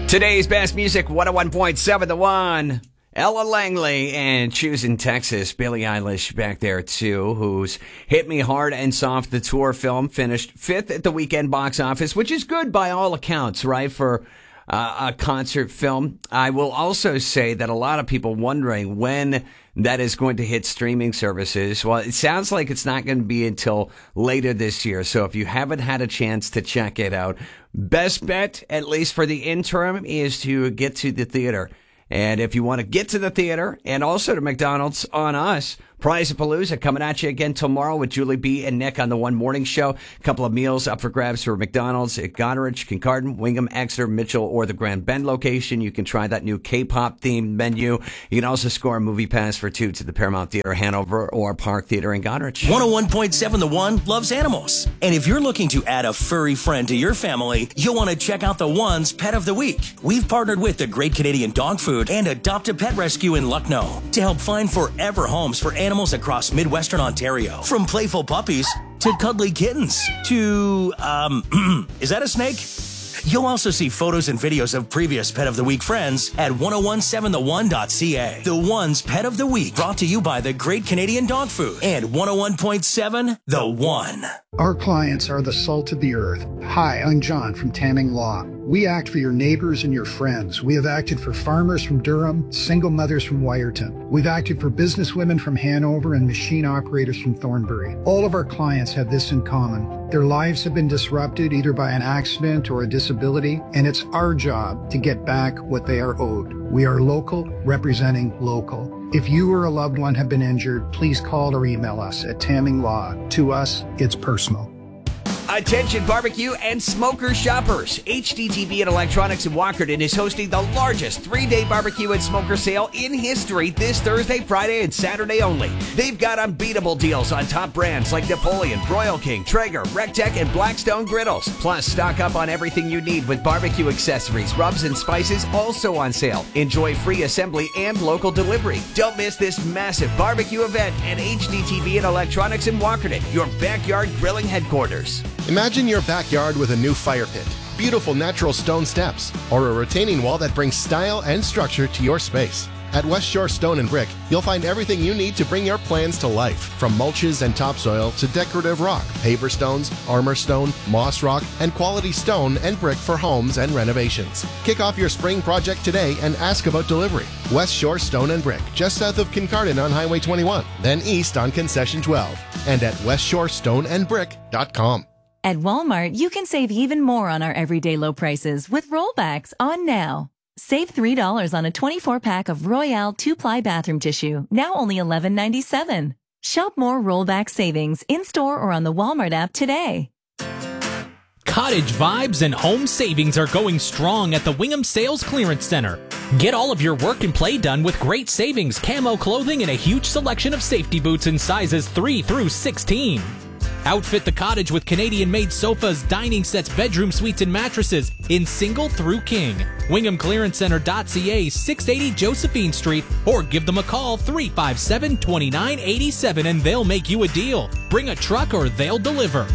Today's best music, 101.7 The One. Ella Langley and Choosing Texas. Billie Eilish back there, too, who's Hit Me Hard and Soft. The tour film finished 5th at the weekend box office, which is good by all accounts, right, for a concert film. I will also say that a lot of people wondering when that is going to hit streaming services. Well, it sounds like it's not going to be until later this year. So if you haven't had a chance to check it out, best bet, at least for the interim, is to get to the theater. And if you want to get to the theater and also to McDonald's on us, Prize-A-Palooza coming at you again tomorrow with Julie B. and Nick on the One Morning Show. A couple of meals up for grabs for McDonald's at Goderich, Kincardine, Wingham, Exeter, Mitchell, or the Grand Bend location. You can try that new K-pop themed menu. You can also score a movie pass for 2 to the Paramount Theater, Hanover, or Park Theater in Goderich. 101.7 The One loves animals. And if you're looking to add a furry friend to your family, you'll want to check out The One's Pet of the Week. We've partnered with the Great Canadian Dog Food and Adopt a Pet Rescue in Lucknow to help find forever homes for animals across Midwestern Ontario. From playful puppies to cuddly kittens to, is that a snake? You'll also see photos and videos of previous Pet of the Week friends at 1017thone.ca. The One's Pet of the Week, brought to you by the Great Canadian Dog Food and 101.7 The One. Our clients are the salt of the earth. Hi, I'm John from Tamming Law. We act for your neighbors and your friends. We have acted for farmers from Durham, single mothers from Wyerton. We've acted for businesswomen from Hanover and machine operators from Thornbury. All of our clients have this in common. Their lives have been disrupted either by an accident or a disability, and it's our job to get back what they are owed. We are local, representing local. If you or a loved one have been injured, please call or email us at Tamming Law. To us, it's personal. Attention barbecue and smoker shoppers. HDTV and Electronics in Walkerton is hosting the largest 3-day barbecue and smoker sale in history this Thursday, Friday, and Saturday only. They've got unbeatable deals on top brands like Napoleon, Broil King, Traeger, Rectech, and Blackstone griddles. Plus, stock up on everything you need with barbecue accessories, rubs, and spices also on sale. Enjoy free assembly and local delivery. Don't miss this massive barbecue event at HDTV and Electronics in Walkerton, your backyard grilling headquarters. Imagine your backyard with a new fire pit, beautiful natural stone steps, or a retaining wall that brings style and structure to your space. At West Shore Stone and Brick, you'll find everything you need to bring your plans to life, from mulches and topsoil to decorative rock, paver stones, armor stone, moss rock, and quality stone and brick for homes and renovations. Kick off your spring project today and ask about delivery. West Shore Stone and Brick, just south of Kincardine on Highway 21, then east on Concession 12, and at westshorestoneandbrick.com. At Walmart, you can save even more on our everyday low prices with rollbacks on now. Save $3 on a 24-pack of Royale 2-ply bathroom tissue, now only $11.97. Shop more rollback savings in-store or on the Walmart app today. Cottage vibes and home savings are going strong at the Wingham Sales Clearance Center. Get all of your work and play done with great savings, camo clothing, and a huge selection of safety boots in sizes 3 through 16. Outfit the cottage with Canadian-made sofas, dining sets, bedroom suites, and mattresses in single through king. WinghamClearanceCenter.ca, 680 Josephine Street, or give them a call, 357-2987, and they'll make you a deal. Bring a truck or they'll deliver.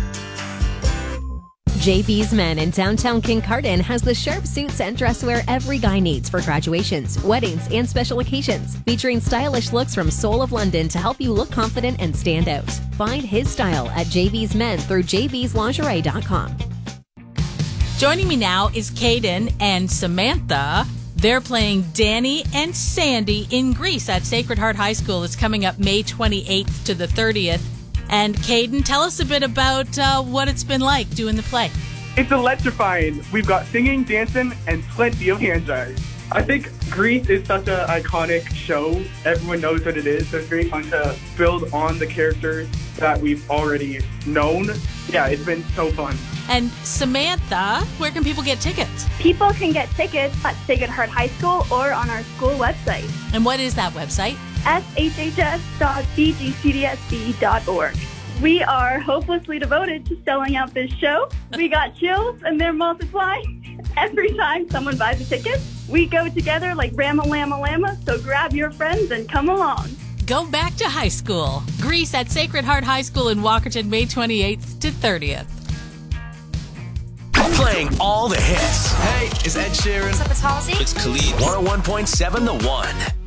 JB's Men in downtown Kincardine has the sharp suits and dresswear every guy needs for graduations, weddings, and special occasions, featuring stylish looks from Soul of London to help you look confident and stand out. Find his style at JB's Men through jbslingerie.com. Joining me now is Caden and Samantha. They're playing Danny and Sandy in Greece at Sacred Heart High School. It's coming up May 28th to the 30th. And Caden, tell us a bit about what it's been like doing the play. It's electrifying. We've got singing, dancing, and plenty of hand jars. I think Grease is such an iconic show. Everyone knows what it is, so it's very fun to build on the characters that we've already known. Yeah, it's been so fun. And Samantha, where can people get tickets? People can get tickets at Sacred Heart High School or on our school website. And what is that website? shhs.bgcdsb.org. We are hopelessly devoted to selling out this show. We got chills and they're multiplying. Every time someone buys a ticket, we go together like Rama Lama Lama, so grab your friends and come along. Go back to high school. Grease at Sacred Heart High School in Walkerton, May 28th to 30th. Playing all the hits. Hey, it's Ed Sheeran. What's up, it's Halsey. It's Khalid. 101.7 The One.